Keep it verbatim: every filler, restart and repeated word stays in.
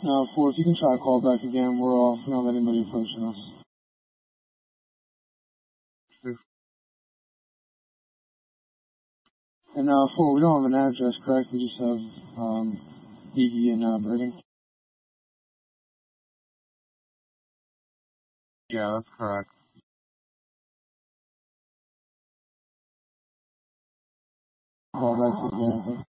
Now, four, if you can try to call back again, we're off. We don't have anybody approaching us. Sure. And uh, four, we don't have an address, correct? We just have um, Iggy and uh, Birding. Yeah, that's correct. Call back again.